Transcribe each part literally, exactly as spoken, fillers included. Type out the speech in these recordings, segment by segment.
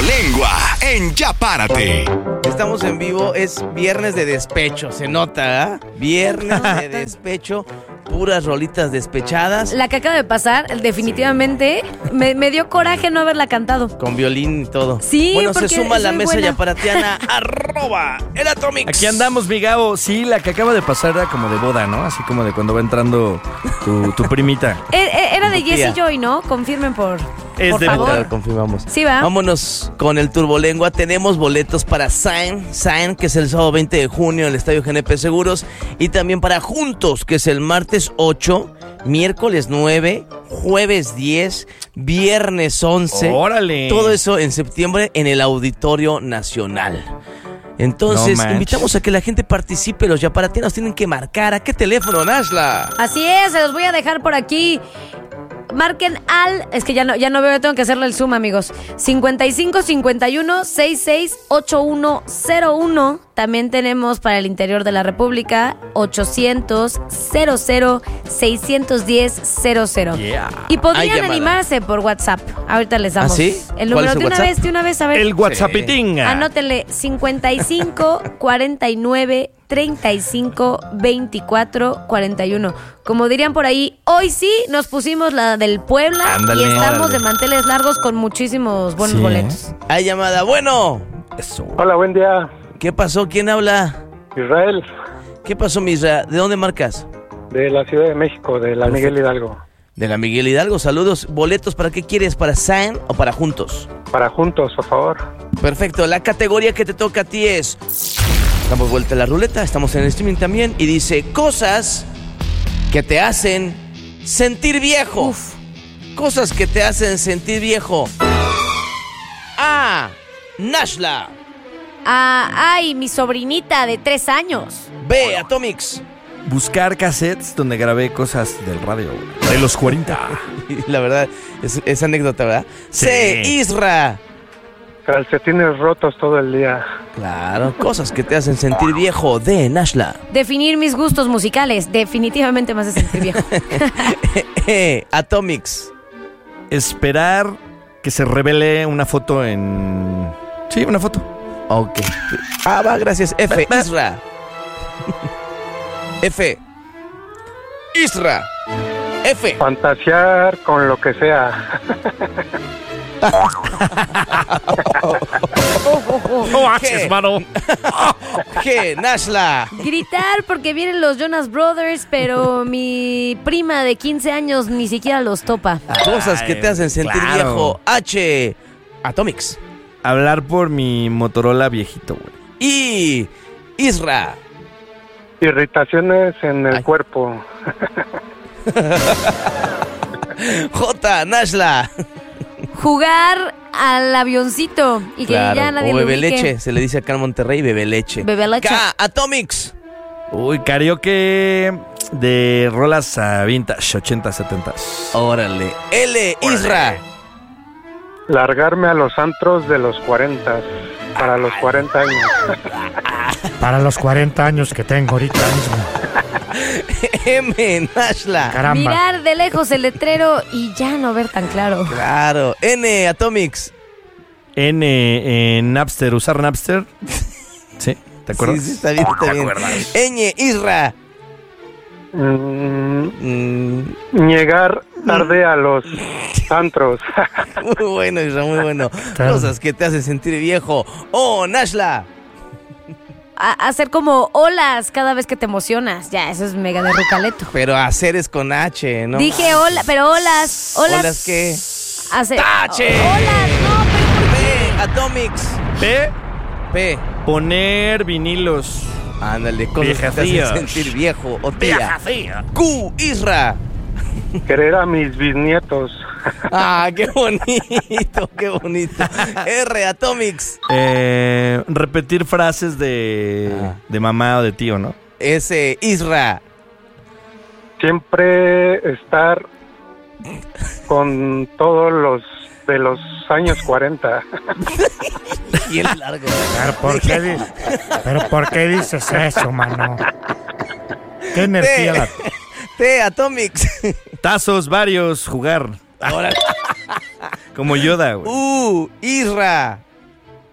Turbolengua en Ya Párate. Estamos en vivo, es viernes de despecho, se nota, ¿eh? Viernes de despecho, puras rolitas despechadas. La que acaba de pasar, definitivamente, sí. me, me dio coraje no haberla cantado. Con violín y todo. Sí, bueno, se suma a la mesa buena. yaparatiana, arroba el Atomics. Aquí andamos, mi Gabo. Sí, la que acaba de pasar era como de boda, ¿no? Así como de cuando va entrando tu, tu primita. Era de Jesse Joy, ¿no? Confirmen por... Es Por de favor. boda. Confirmamos. Sí, va. Vámonos con el Turbolengua. Tenemos boletos para Sign, Sign, que es el sábado veinte de junio en el Estadio G N P Seguros. Y también para Juntos, que es el martes ocho, miércoles nueve, jueves diez, viernes once. ¡Órale! Todo eso en septiembre en el Auditorio Nacional. Entonces, No invitamos a que la gente participe. Los yaparatianos tienen que marcar. ¿A qué teléfono, Nashla? Así es, se los voy a dejar por aquí. Marquen al... Es que ya no, ya no veo, tengo que hacerle el zoom, amigos. cincuenta y cinco cincuenta y uno sesenta y seis ochenta y uno cero uno. También tenemos para el interior de la República ochocientos cero cero seiscientos diez cero cero. Yeah. Y podrían Hay llamada. animarse por WhatsApp. Ahorita les damos ¿Ah, sí? el ¿Cuál número es el de una WhatsApp? vez, de una vez, a ver. El WhatsAppitín. Anótenle cincuenta y cinco cuarenta y nueve treinta y cinco veinticuatro cuarenta y uno. Como dirían por ahí, hoy sí nos pusimos la del Puebla. Ándale, y estamos órale. de manteles largos con muchísimos buenos Sí, boletos. Hay llamada. Bueno, Eso. Hola, buen día. ¿qué pasó? ¿Quién habla? Israel, ¿Qué pasó, Misra? ¿De dónde marcas? de la Ciudad de México, de la Miguel Hidalgo. De la Miguel Hidalgo. Saludos. ¿Boletos para qué quieres? ¿Para Sign o para Juntos? Para Juntos, por favor. Perfecto. La categoría que te toca a ti es... Damos vuelta a la ruleta. Estamos en el streaming también. Y dice, cosas que te hacen sentir viejo. Uf. Cosas que te hacen sentir viejo. A. Nashla. Ah, ay, mi sobrinita de tres años. B. Atomics. Buscar cassettes donde grabé cosas del radio. De los cuarenta. La verdad, es, es anécdota, ¿verdad? Sí. C. Isra. Calcetines rotos todo el día. Claro, cosas que te hacen sentir viejo. D. Nashla. Definir mis gustos musicales. Definitivamente me hace sentir viejo. E. Atomics. Esperar que se revele una foto en... Sí, una foto. Ok. Ah, va, gracias. F. Isra. F. Isra. F. Fantasear con lo que sea. No haces, mano. G. Nashla. Gritar porque vienen los Jonas Brothers, pero mi prima de quince años ni siquiera los topa. Cosas que te hacen sentir claro. viejo. H. Atomics. Hablar por mi Motorola viejito, güey. Y. Isra. Irritaciones en el Ay. cuerpo. J. Nashla. Jugar al avioncito y que Claro, ya nadie o lo bebe ubique. leche. Se le dice acá en Monterrey, bebe leche. Bebe leche. K. Atomics. Uy, karaoke de rolas a vintage, ochenta, setenta. Órale. L. Isra. Largarme a los antros de los cuarenta. Para los cuarenta años. Para los cuarenta años que tengo ahorita mismo. M. Nashla. Caramba. Mirar de lejos el letrero y ya no ver tan claro. Claro. N. Atomics. N en Napster, usar Napster. Sí, ¿te acuerdas? Sí, sí, está bien, está bien. Ñ. Isra. Mm, Mm, llegar tarde a los antros. muy bueno, Isra, muy bueno. Claro. Cosas que te hacen sentir viejo. Oh, Nashla. A- hacer como olas cada vez que te emocionas. Ya, eso es mega de rucaleto. Pero hacer es con H, ¿no? Dije hola, pero olas. Olas. ¿Olas qué? Hacer. ¡Tache! Olas, no, pero P. Atomics. P, P. poner vinilos. Ándale, cosas que te Viejacillas. hacen sentir viejo o tía. Q. Isra. Querer a mis bisnietos. Ah, qué bonito, qué bonito. R. Atomics. Eh, repetir frases de, Ah. de mamá o de tío, ¿no? S. Isra. Siempre estar con todos los de los años cuarenta. Y el largo. Pero ¿por qué, di- pero ¿por qué dices eso, mano? ¿Qué energía T. la... T. Atomics. Tazos, varios, jugar. Ahora. Como Yoda, güey. U. Isra.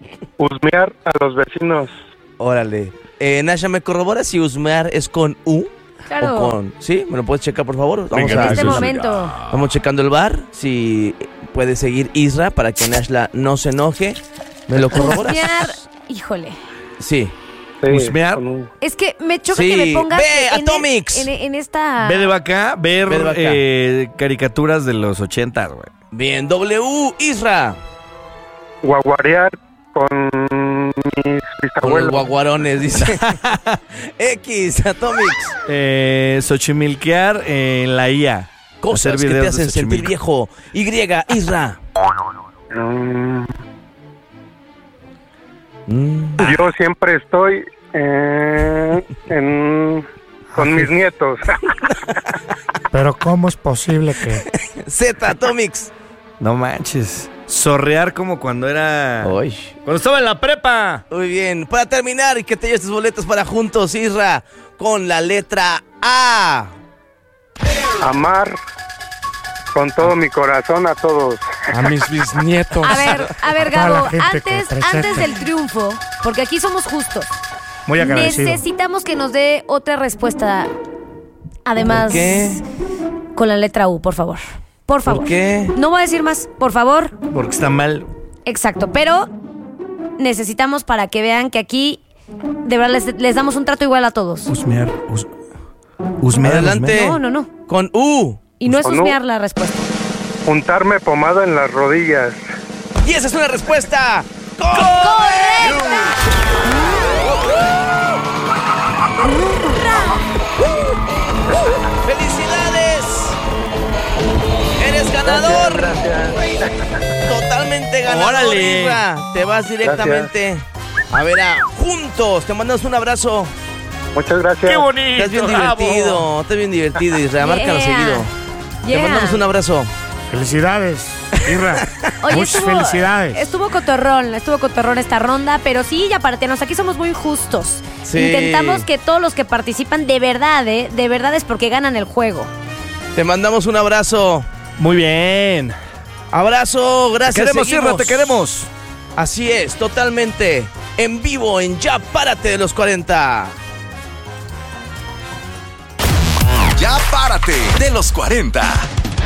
husmear a los vecinos. Órale. Eh, Nasha, ¿me corroboras si husmear es con U? Claro. O con... ¿Sí? ¿Me lo puedes checar, por favor? Vamos Venga, En a... este Jesús. momento. Vamos checando el bar. Si puede seguir Isra para que Nashla no se enoje. ¿Me lo corroboras? Husmear, híjole. Sí. Sí, Husmear. con un- Es que me choca Sí, que me pongas ve, en, Atomics. en, en esta... B de vaca, ver B de vaca. eh, caricaturas de los ochentas, güey. Bien. W, Isra. guaguarear con mis Con los bisabuelos. guaguarones, dice. X, Atomics. Eh, Xochimilquear en la I A. Cosas Hacer que te videos de hacen sentir Xochimilco. viejo. Y, Isra. Mm, Mm. Yo siempre estoy eh, en, con mis nietos. Pero ¿cómo es posible que... Z, Atomics. No manches. Zorrear como cuando era... Uy. Cuando estaba en la prepa. Muy bien. Para terminar y que te lleves tus boletos para juntos, Isra, con la letra A. Amar con todo mi corazón a todos. A mis bisnietos. A ver, a ver, Toda la Gabo, gente que antes, presenta. antes del triunfo, porque aquí somos justos, Muy agradecido. necesitamos que nos dé otra respuesta. Además, ¿Por qué? con la letra U, por favor. Por favor. ¿Por qué? No voy a decir más, por favor. Porque está mal. Exacto, pero necesitamos para que vean que aquí de verdad les, les damos un trato igual a todos. Husmear. Hus... Husmear. Adelante. No, no, no. Con U. Y no es ¿O no? husmear la respuesta. Juntarme pomada en las rodillas. Y esa es una respuesta. ¡Felicidades! ¡Eres ganador! Gracias. Totalmente ganador, ¡Órale! Isra. Te vas directamente a ver a Juntos. Te mandamos un abrazo. Muchas gracias. ¡Qué bonito! Estás bien bravo! divertido. Estás bien divertido, Isra. Márcalo Yeah. seguido. Te Yeah. mandamos un abrazo. Felicidades, Irra. Oye, Muchas estuvo, felicidades. Estuvo cotorrón, estuvo cotorrón esta ronda, pero sí, ya partenos, aquí somos muy justos. Sí. Intentamos que todos los que participan de verdad, ¿eh? De verdad es porque ganan el juego. Te mandamos un abrazo. Muy bien. Abrazo, Te gracias. queremos, seguimos. Irra, te queremos. Así es, totalmente. En vivo en Ya Párate de los cuarenta. Ya párate de los cuarenta.